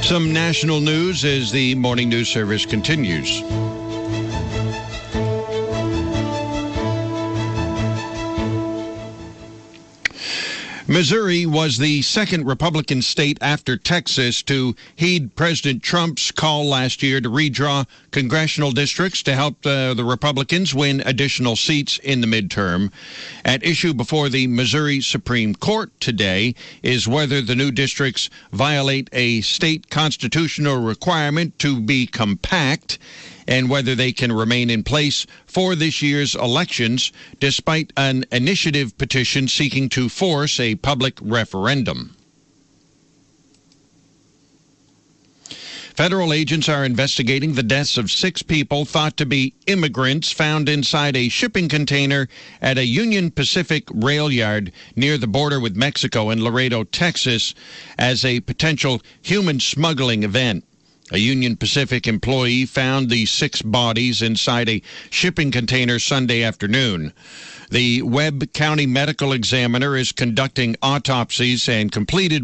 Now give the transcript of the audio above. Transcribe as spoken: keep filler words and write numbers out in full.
Some national news as the morning news service continues. Missouri was the second Republican state after Texas to heed President Trump's call last year to redraw congressional districts to help uh, the Republicans win additional seats in the midterm. At issue before the Missouri Supreme Court today is whether the new districts violate a state constitutional requirement to be compact and whether they can remain in place for this year's elections, despite an initiative petition seeking to force a public referendum. Federal agents are investigating the deaths of six people thought to be immigrants found inside a shipping container at a Union Pacific rail yard near the border with Mexico in Laredo, Texas, as a potential human smuggling event. A Union Pacific employee found the six bodies inside a shipping container Sunday afternoon. The Webb County Medical Examiner is conducting autopsies and completed